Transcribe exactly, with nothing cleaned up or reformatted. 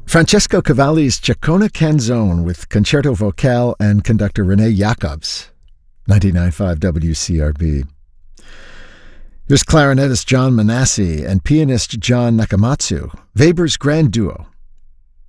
Francesco Cavalli's Ciccone Canzone with Concerto Vocale and conductor Rene Jacobs, ninety-nine point five W C R B. Here's clarinetist John Manassi and pianist John Nakamatsu, Weber's Grand Duo,